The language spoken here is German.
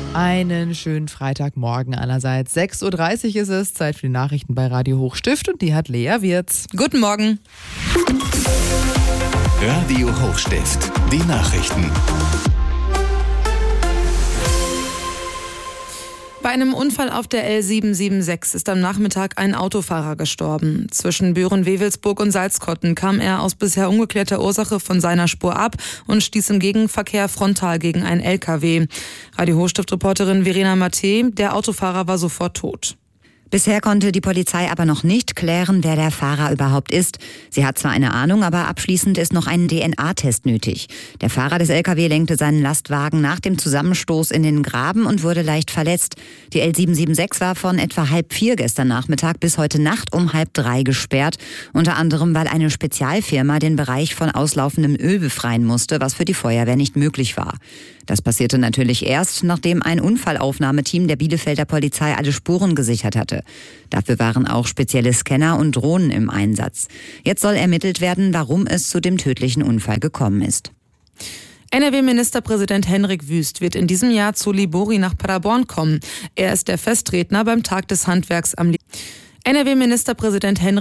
Einen schönen Freitagmorgen allerseits. 6.30 Uhr ist es, Zeit für die Nachrichten bei Radio Hochstift und die hat Lea Wirz. Guten Morgen. Radio Hochstift, die Nachrichten. Bei einem Unfall auf der L776 ist am Nachmittag ein Autofahrer gestorben. Zwischen Büren-Wewelsburg und Salzkotten kam er aus bisher ungeklärter Ursache von seiner Spur ab und stieß im Gegenverkehr frontal gegen einen LKW. Radio Hochstift-Reporterin Verena Matte, der Autofahrer war sofort tot. Bisher konnte die Polizei aber noch nicht klären, wer der Fahrer überhaupt ist. Sie hat zwar eine Ahnung, aber abschließend ist noch ein DNA-Test nötig. Der Fahrer des LKW lenkte seinen Lastwagen nach dem Zusammenstoß in den Graben und wurde leicht verletzt. Die L776 war von etwa 3:30 gestern Nachmittag bis heute Nacht um 2:30 gesperrt. Unter anderem, weil eine Spezialfirma den Bereich von auslaufendem Öl befreien musste, was für die Feuerwehr nicht möglich war. Das passierte natürlich erst, nachdem ein Unfallaufnahmeteam der Bielefelder Polizei alle Spuren gesichert hatte. Dafür waren auch spezielle Scanner und Drohnen im Einsatz. Jetzt soll ermittelt werden, warum es zu dem tödlichen Unfall gekommen ist. NRW-Ministerpräsident Henrik Wüst wird in diesem Jahr zu Libori nach Paderborn kommen. Er ist der Festredner beim Tag des Handwerks am NRW-Ministerpräsident Henrik